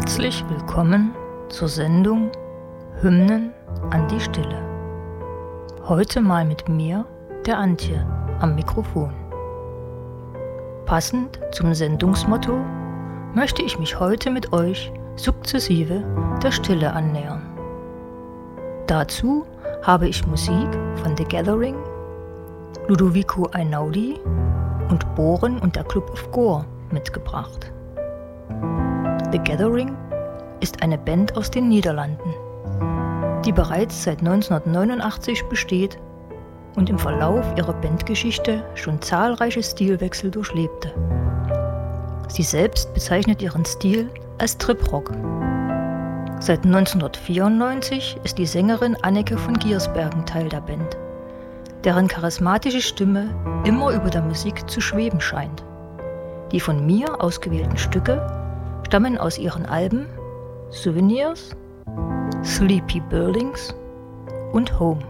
Herzlich willkommen zur Sendung Hymnen an die Stille. Heute mal mit mir, der Antje, am Mikrofon. Passend zum Sendungsmotto möchte ich mich heute mit euch sukzessive der Stille annähern. Dazu habe ich Musik von The Gathering, Ludovico Einaudi und Boren und der Club of Goar mitgebracht. The Gathering ist eine Band aus den Niederlanden, die bereits seit 1989 besteht und im Verlauf ihrer Bandgeschichte schon zahlreiche Stilwechsel durchlebte. Sie selbst bezeichnet ihren Stil als Trip-Rock. Seit 1994 ist die Sängerin Anneke von Giersbergen Teil der Band, deren charismatische Stimme immer über der Musik zu schweben scheint. Die von mir ausgewählten Stücke stammen aus ihren Alben Souvenirs, Sleepy Buildings und Home.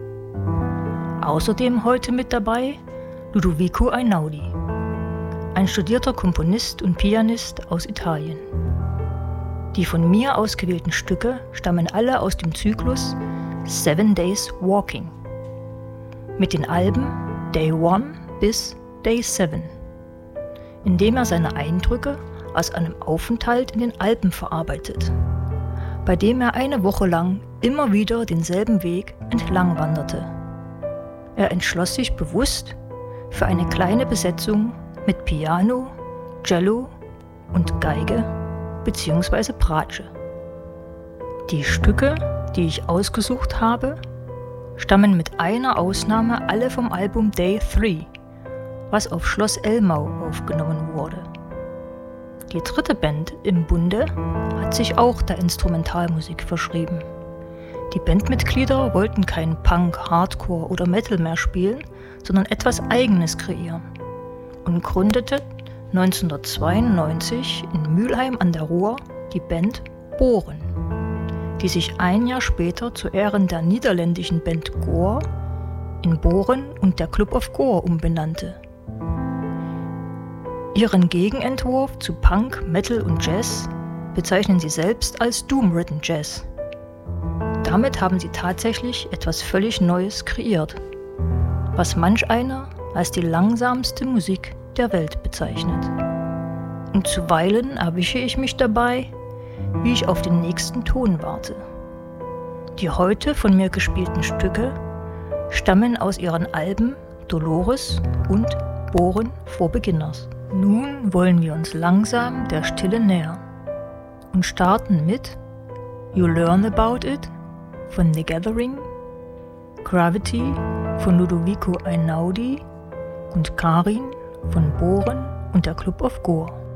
Außerdem heute mit dabei Ludovico Einaudi, ein studierter Komponist und Pianist aus Italien. Die von mir ausgewählten Stücke stammen alle aus dem Zyklus 7 Days Walking mit den Alben Day 1 bis Day 7, in dem er seine Eindrücke aus einem Aufenthalt in den Alpen verarbeitet, bei dem er eine Woche lang immer wieder denselben Weg entlang wanderte. Er entschloss sich bewusst für eine kleine Besetzung mit Piano, Cello und Geige bzw. Bratsche. Die Stücke, die ich ausgesucht habe, stammen mit einer Ausnahme alle vom Album Day 3, was auf Schloss Elmau aufgenommen wurde. Die dritte Band im Bunde hat sich auch der Instrumentalmusik verschrieben. Die Bandmitglieder wollten keinen Punk, Hardcore oder Metal mehr spielen, sondern etwas Eigenes kreieren und gründete 1992 in Mülheim an der Ruhr die Band Boren, die sich ein Jahr später zu Ehren der niederländischen Band Goar in Boren und der Club of Goar umbenannte. Ihren Gegenentwurf zu Punk, Metal und Jazz bezeichnen sie selbst als Doom-Ridden Jazz. Damit haben sie tatsächlich etwas völlig Neues kreiert, was manch einer als die langsamste Musik der Welt bezeichnet. Und zuweilen erwische ich mich dabei, wie ich auf den nächsten Ton warte. Die heute von mir gespielten Stücke stammen aus ihren Alben Dolores und Boren for Beginners. Nun wollen wir uns langsam der Stille nähern und starten mit You Learn About It von The Gathering, Gravity von Ludovico Einaudi und Karin von Boren und der Club of Goar.